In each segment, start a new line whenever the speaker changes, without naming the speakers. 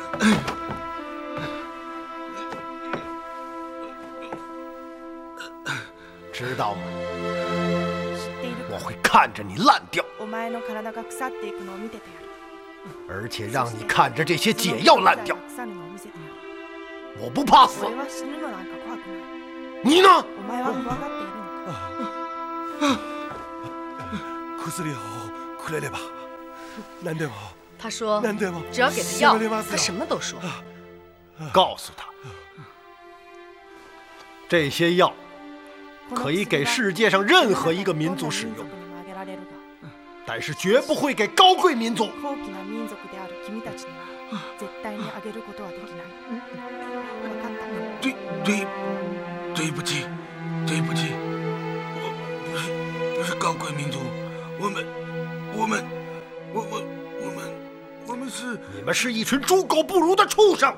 知道吗？我会看着你烂掉，而且让你看着这些解药烂掉。我不怕死，你呢？
他说只要给他药，他什么都说。
告诉他，这些药可以给世界上任何一个民族使用，但是绝不会给高贵民族。
对不起，我不是高贵民族，我们是……
你们是一群猪狗不如的畜生！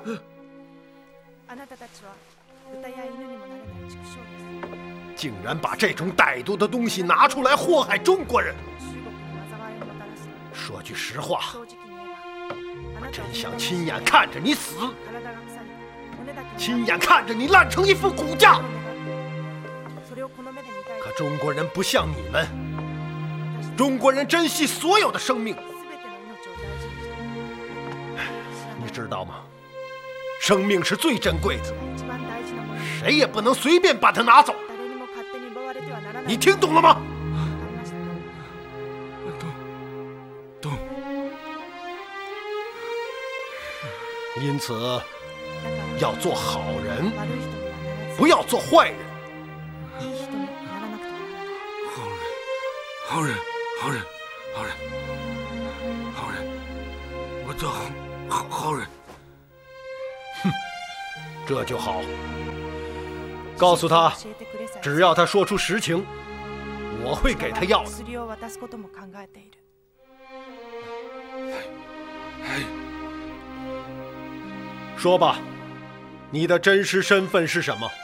竟然把这种歹毒的东西拿出来祸害中国人！说句实话，我真想亲眼看着你死，亲眼看着你烂成一副骨架。可中国人不像你们，中国人珍惜所有的生命。你知道吗？生命是最珍贵的，谁也不能随便把它拿走。你听懂了吗？
懂。
因此，要做好人，不要做坏人。
好人，我做好人。
哼，这就好。告诉他，只要他说出实情，我会给他药的。说吧，你的真实身份是什么？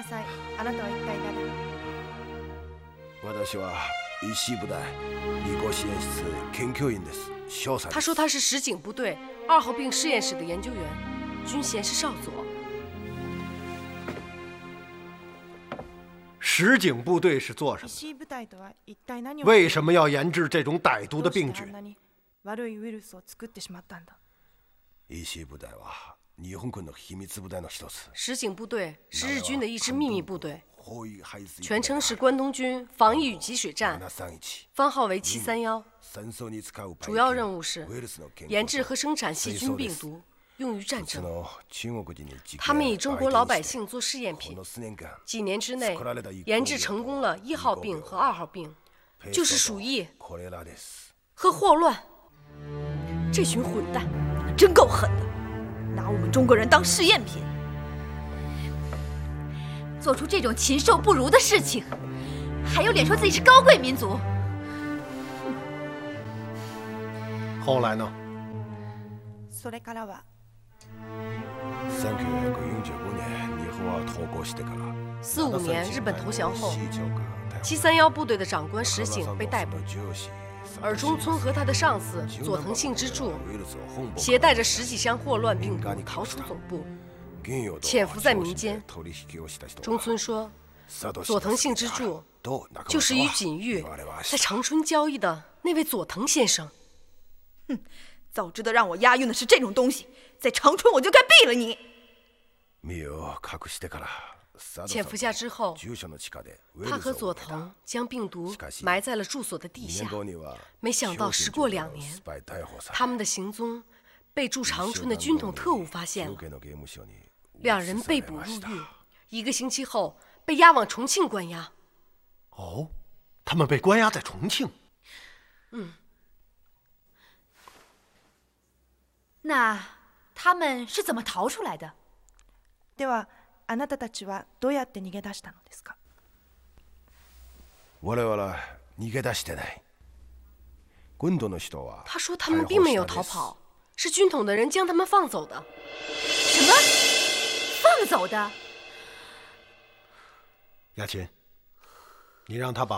他说他是石井部队2号病实验室的研究员，军衔是少佐。
石井部队是做什么的？为什么要研制这种歹毒的病菌？
石井部队是日军的一支秘密部队，全称是关东军防疫与集水战，番号为731，主要任务是研制和生产细菌病毒，用于战争。他们以中国老百姓做试验品，几年之内研制成功了1号病和2号病，就是鼠疫和霍乱。这群混蛋
真够狠的，拿我们中国人当试验品，做出这种禽兽不如的事情，还有脸说自己是高贵民族。
后来呢
？45年日本投降后，731部队的长官石井被逮捕，而中村和他的上司佐藤幸之助携带着10几箱霍乱病毒逃出总部，潜伏在民间。中村说，佐藤幸之助就是与锦玉在长春交易的那位佐藤先生。
哼，早知道让我押运的是这种东西，在长春我就该毙了你。
潜伏下之后，他和佐藤将病毒埋在了住所的地下。没想到时过2年，他们的行踪被驻长春的军统特务发现了，2人被捕入狱，1个星期后被押往重庆关押。
哦，他们被关押在重庆。
那他们是怎么逃出来的？
では、あなたたちはどうやって逃げ出したのですか？
我々は逃げ出してない。軍都の人は
他说他们并没有逃跑，是军统的人将他们放走的。
什么？放走的？
雅琴，你让他把